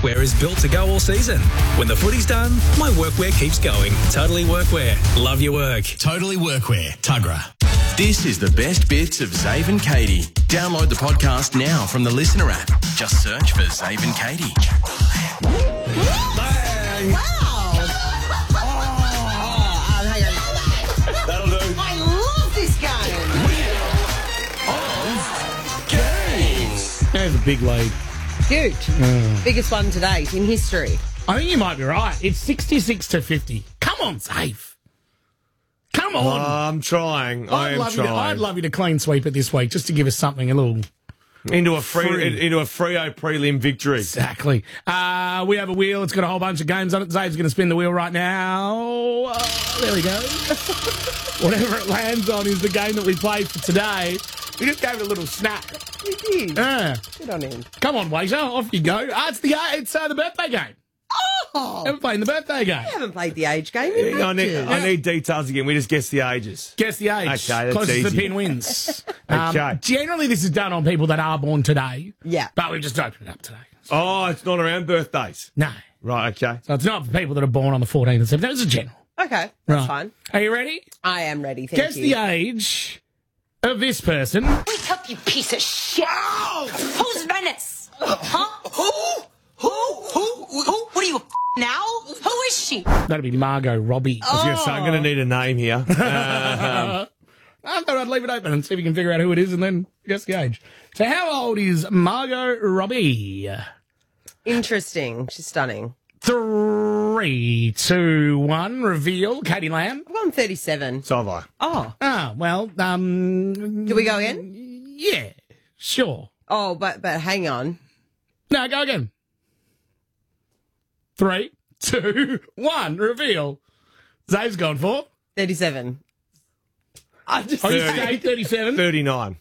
workwear is built to go all season. When the footy's done, my workwear keeps going. Totally Workwear. Love your work. Totally Workwear, Tuggerah. This is the best bits of Zave and Katie. Download the podcast now from the Listener app. Just search for Zave and Katie. Bang! Wow! Hang on. That'll do. I love this game. Games. There's a big lead. Huge. Biggest one to date in history. I think you might be right. It's 66 to 50. Come on, Zave. Come on. I'm trying. I'd love you to clean sweep it this week just to give us something a little... Into a Freo prelim victory. Exactly. We have a wheel. It's got a whole bunch of games on it. Zave's going to spin the wheel right now. There we go. Whatever it lands on is the game that we played for today. We just gave it a little snap. We did. Yeah. Good on him. Come on, waiter. Off you go. It's the birthday game. Oh! We're playing the birthday game. We haven't played the age game in I ages. need details again. We just guess the ages. Guess the age. Okay, that's Closest to the easy. pin wins. Okay. Generally, this is done on people that are born today. Yeah. But we've just opened it up today. Oh, it's not around birthdays. No. Right, okay. So it's not for people that are born on the 14th of September. It's a general. Okay, that's Right. fine. Are you ready? I am ready, thank Guess you. the age of this person. Wake up, you piece of shit! Who's Venice? Huh? Who? What are you, now? Who is she? That'd be Margot Robbie. I was going to say, I'm going to need a name here. I thought I'd leave it open and see if we can figure out who it is and then guess the age. So how old is Margot Robbie? Interesting. She's stunning. 3, 2, 1, reveal. Katie Lamb. I've gone 37. So have I. Oh. Well, Do we go again? yeah, sure. Oh, but hang on. No, go again. 3, 2, 1, reveal. Zave's gone for. 37. I just Oh, you 30. say 37? 39.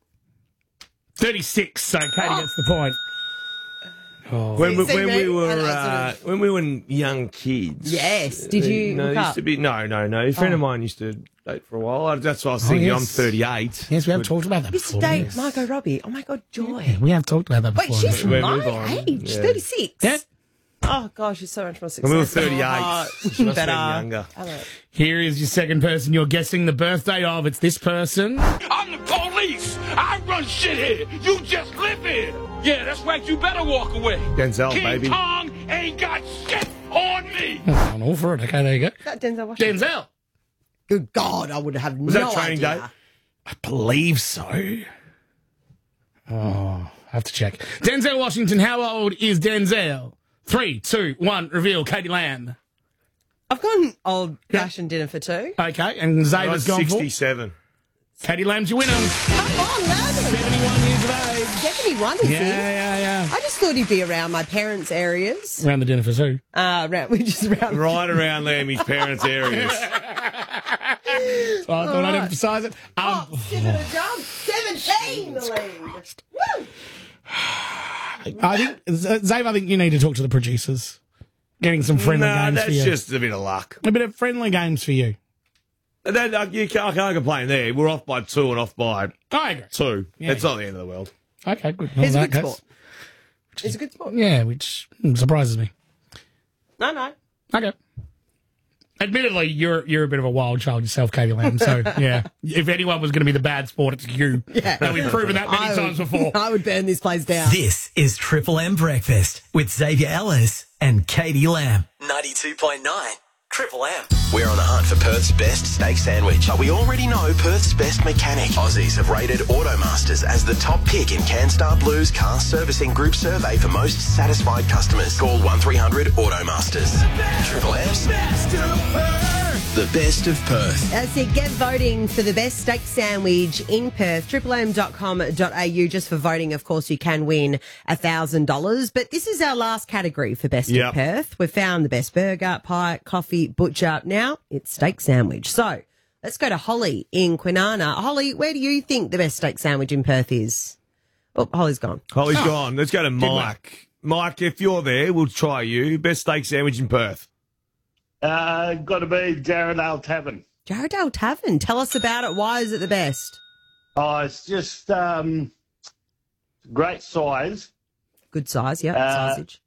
36, so Katie gets the point. When See, me? we were young kids. Yes. Did you No, look used up? to be no. A friend of mine used to date for a while. That's what I was thinking. yes. I'm 38. Yes, we have talked about that Used to before. date yes. Margot Robbie. Oh, my God, joy. Yeah, we have talked about that Wait, before. she's We'll my move on. age. Yeah. 36. Yeah. Oh, gosh, she's so much more successful. When we were 38. Oh, She must have better. been younger. I don't know. Here is your second person you're guessing the birthday of. It's this person. I'm the police. I run shit here. You just live here. Yeah, that's right. You better walk away. Denzel, King baby. Kong ain't got shit on me. I'm all for it. Okay, there you go. Is that Denzel Washington? Denzel. Good God, I would have Was no that training idea. day? I believe so. Oh, I have to check. Denzel Washington, how old is Denzel? 3, 2, 1, reveal. Katie Lamb. I've gone old-fashioned dinner for two. Okay, and I Zave's was gone 67. for? Katie Lamb's your winner. Come on, man. 71 years of age. 71, is he? Yeah. I just thought he'd be around my parents' areas. Around the dinner for two. We're just around. Right around Lammy's parents' areas. So I thought I'd emphasise it. Give it a jump. 17, the lead. Woo! I think, Zave, I think you need to talk to the producers. Getting some friendly No, games that's for you. just a bit of luck. A bit of friendly games for you. I can't complain there. We're off by 2 and off by I agree. 2. Yeah. It's not the end of the world. Okay, good. Well, It's a in that good case- sport. It's a good sport. Yeah, which surprises me. No. Okay. Admittedly, you're a bit of a wild child yourself, Katie Lamb. So, yeah, if anyone was going to be the bad sport, it's you. Yeah. And we've proven that many times before. I would burn this place down. This is Triple M Breakfast with Xavier Ellis and Katie Lamb. 92.9 Triple M. We're on the hunt for Perth's best steak sandwich, but we already know Perth's best mechanic. Aussies have rated Automasters as the top pick in CanStar Blue's car servicing group survey for most satisfied customers. Call 1300 Automasters. Triple M's the best of Perth. That's it. Get voting for the best steak sandwich in Perth. triplem.com.au. Just for voting, of course, you can win $1,000. But this is our last category for best Yep. of Perth. We've found the best burger, pie, coffee, butcher. Now it's steak sandwich. So let's go to Holly in Kwinana. Holly, where do you think the best steak sandwich in Perth is? Oh, Holly's gone. Holly's gone. Let's go to Mike. Mike, if you're there, we'll try you. Best steak sandwich in Perth. Got to be Jarradale Tavern. Jarradale Tavern. Tell us about it. Why is it the best? Oh, it's just great size. Good size, yep. Uh, Sausage.